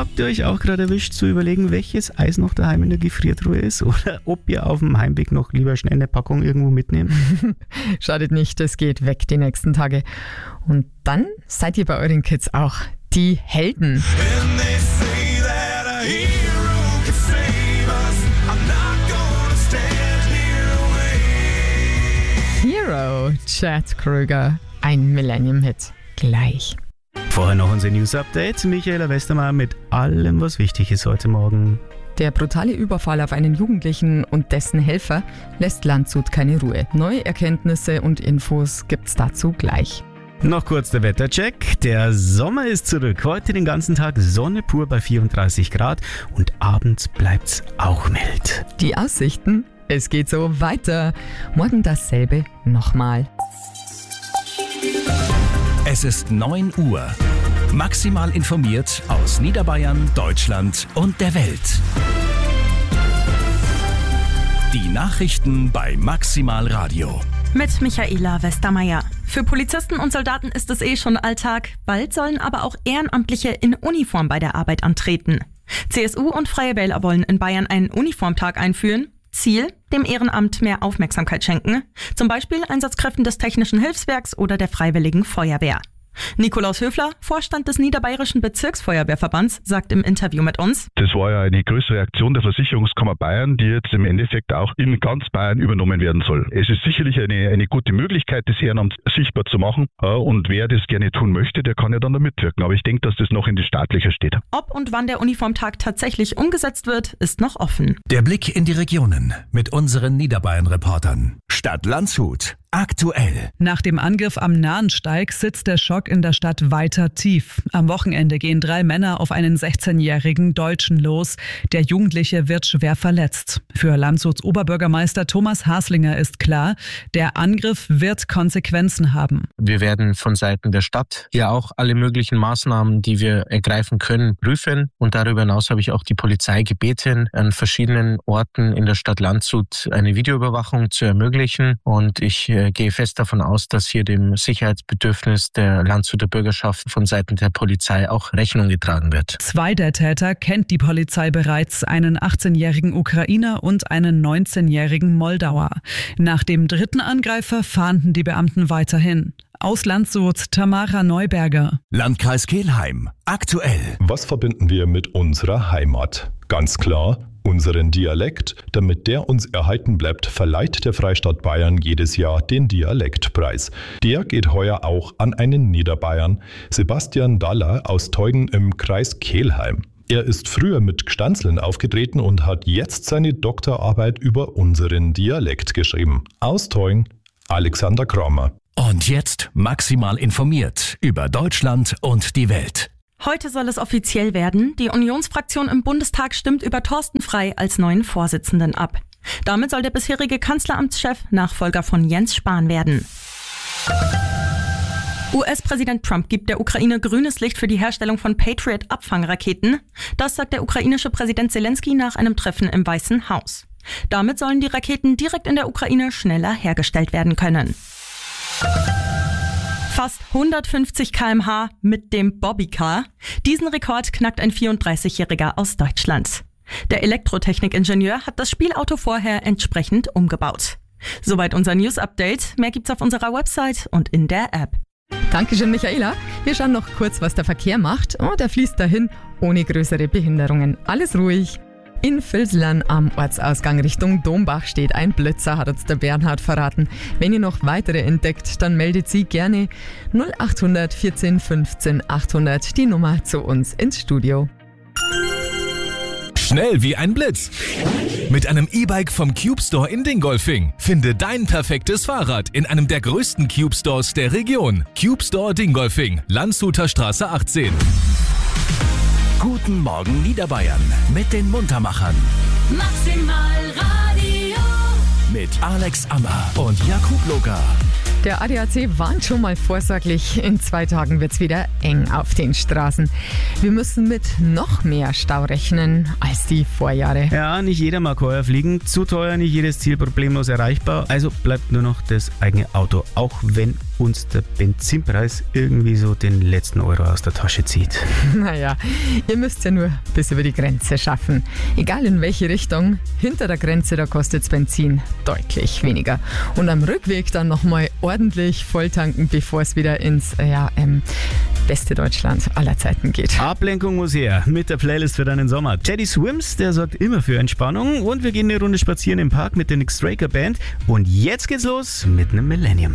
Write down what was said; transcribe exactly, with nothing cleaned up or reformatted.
habt ihr euch auch gerade erwischt zu überlegen, welches Eis noch daheim in der Gefriertruhe ist oder ob ihr auf dem Heimweg noch lieber schnell eine Packung irgendwo mitnehmt? Schadet nicht, es geht weg die nächsten Tage. Und dann seid ihr bei euren Kids auch die Helden. Hero, Chad Kroeger, ein Millennium-Hit. Gleich. Vorher noch unser News-Update. Michaela Westermeier mit allem, was wichtig ist heute Morgen. Der brutale Überfall auf einen Jugendlichen und dessen Helfer lässt Landshut keine Ruhe. Neue Erkenntnisse und Infos gibt's dazu gleich. Noch kurz der Wettercheck. Der Sommer ist zurück. Heute den ganzen Tag Sonne pur bei vierunddreißig Grad und abends bleibt's auch mild. Die Aussichten? Es geht so weiter. Morgen dasselbe nochmal. Es ist neun Uhr. Maximal informiert aus Niederbayern, Deutschland und der Welt. Die Nachrichten bei Maximal Radio. Mit Michaela Westermeier. Für Polizisten und Soldaten ist es eh schon Alltag. Bald sollen aber auch Ehrenamtliche in Uniform bei der Arbeit antreten. C S U und Freie Wähler wollen in Bayern einen Uniformtag einführen. Ziel, dem Ehrenamt mehr Aufmerksamkeit schenken. Zum Beispiel Einsatzkräften des Technischen Hilfswerks oder der Freiwilligen Feuerwehr. Nikolaus Höfler, Vorstand des Niederbayerischen Bezirksfeuerwehrverbands, sagt im Interview mit uns: Das war ja eine größere Aktion der Versicherungskammer Bayern, die jetzt im Endeffekt auch in ganz Bayern übernommen werden soll. Es ist sicherlich eine, eine gute Möglichkeit, das Ehrenamt sichtbar zu machen. Und wer das gerne tun möchte, der kann ja dann da mitwirken. Aber ich denke, dass das noch in die Staatlicher steht. Ob und wann der Uniformtag tatsächlich umgesetzt wird, ist noch offen. Der Blick in die Regionen mit unseren Niederbayern-Reportern. Stadt Landshut. Aktuell. Nach dem Angriff am Nahensteig sitzt der Schock in der Stadt weiter tief. Am Wochenende gehen drei Männer auf einen sechzehnjährigen Deutschen los. Der Jugendliche wird schwer verletzt. Für Landshuts Oberbürgermeister Thomas Haslinger ist klar, der Angriff wird Konsequenzen haben. Wir werden von Seiten der Stadt hier auch alle möglichen Maßnahmen, die wir ergreifen können, prüfen. Und darüber hinaus habe ich auch die Polizei gebeten, an verschiedenen Orten in der Stadt Landshut eine Videoüberwachung zu ermöglichen. Und ich äh, gehe fest davon aus, dass hier dem Sicherheitsbedürfnis der Landshuter Bürgerschaft von Seiten der Polizei auch Rechnung getragen wird. Zwei der Täter kennt die Polizei bereits, einen achtzehnjährigen Ukrainer und einen neunzehnjährigen Moldauer. Nach dem dritten Angreifer fahnden die Beamten weiterhin. Aus Landshut, Tamara Neuberger. Landkreis Kelheim. Aktuell. Was verbinden wir mit unserer Heimat? Ganz klar, unseren Dialekt. Damit der uns erhalten bleibt, verleiht der Freistaat Bayern jedes Jahr den Dialektpreis. Der geht heuer auch an einen Niederbayern, Sebastian Daller aus Teugen im Kreis Kelheim. Er ist früher mit Gstanzln aufgetreten und hat jetzt seine Doktorarbeit über unseren Dialekt geschrieben. Aus Teugen, Alexander Kramer. Und jetzt maximal informiert über Deutschland und die Welt. Heute soll es offiziell werden. Die Unionsfraktion im Bundestag stimmt über Thorsten Frey als neuen Vorsitzenden ab. Damit soll der bisherige Kanzleramtschef Nachfolger von Jens Spahn werden. U S-Präsident Trump gibt der Ukraine grünes Licht für die Herstellung von Patriot-Abfangraketen. Das sagt der ukrainische Präsident Zelensky nach einem Treffen im Weißen Haus. Damit sollen die Raketen direkt in der Ukraine schneller hergestellt werden können. Fast hundertfünfzig Kilometer pro Stunde mit dem Bobbycar. Diesen Rekord knackt ein vierunddreißigjähriger aus Deutschland. Der Elektrotechnikingenieur hat das Spielauto vorher entsprechend umgebaut. Soweit unser News-Update. Mehr gibt's auf unserer Website und in der App. Dankeschön, Michaela. Wir schauen noch kurz, was der Verkehr macht. Oh, der fließt dahin ohne größere Behinderungen. Alles ruhig. In Vilslern am Ortsausgang Richtung Dombach steht ein Blitzer, hat uns der Bernhard verraten. Wenn ihr noch weitere entdeckt, dann meldet sie gerne null achthundert vierzehn fünfzehn achthundert, die Nummer zu uns ins Studio. Schnell wie ein Blitz. Mit einem E-Bike vom Cube Store in Dingolfing. Finde dein perfektes Fahrrad in einem der größten Cube Stores der Region. Cube Store Dingolfing, Landshuter Straße achtzehn. Guten Morgen Niederbayern mit den Muntermachern. Maximal Radio. Mit Alex Ammer und Jakub Loga. Der A D A C warnt schon mal vorsorglich. In zwei Tagen wird's wieder eng auf den Straßen. Wir müssen mit noch mehr Stau rechnen als die Vorjahre. Ja, nicht jeder mag heuer fliegen. Zu teuer, nicht jedes Ziel problemlos erreichbar. Also bleibt nur noch das eigene Auto. Auch wenn uns der Benzinpreis irgendwie so den letzten Euro aus der Tasche zieht. Naja, ihr müsst ja nur bis über die Grenze schaffen. Egal in welche Richtung, hinter der Grenze, da kostet's Benzin deutlich weniger. Und am Rückweg dann nochmal ordentlich volltanken, bevor es wieder ins ja, ähm, beste Deutschland aller Zeiten geht. Ablenkung muss her mit der Playlist für deinen Sommer. Teddy Swims, der sorgt immer für Entspannung. Und wir gehen eine Runde spazieren im Park mit der Nick Straker Band. Und jetzt geht's los mit einem Millennium.